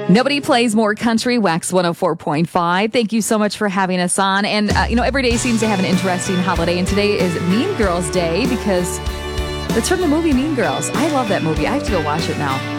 Nobody plays more country, Wax 104.5. Thank you so much for having us on. And, every day seems to have an interesting holiday. And today is Mean Girls Day because it's from the movie Mean Girls. I love that movie. I have to go watch it now.